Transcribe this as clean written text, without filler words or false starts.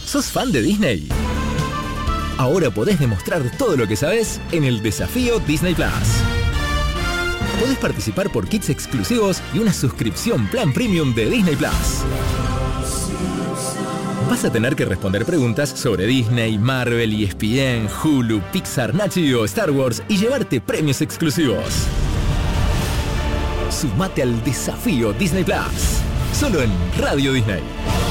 ¿Sos fan de Disney? Ahora podés demostrar todo lo que sabés en el Desafío Disney Plus. Podés participar por kits exclusivos y una suscripción plan premium de Disney Plus. Vas a tener que responder preguntas sobre Disney, Marvel, ESPN, Hulu, Pixar, Nat Geo, Star Wars y llevarte premios exclusivos. Sumate al Desafío Disney Plus, solo en Radio Disney.